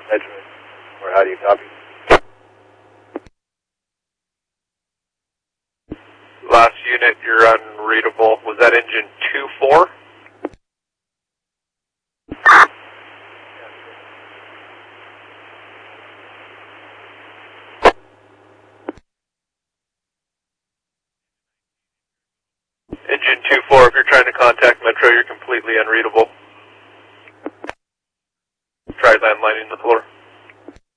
Metro, or how do you copy? Last unit, you're unreadable. Was that engine 2-4? Engine 2-4, if you're trying to contact Metro, you're completely unreadable.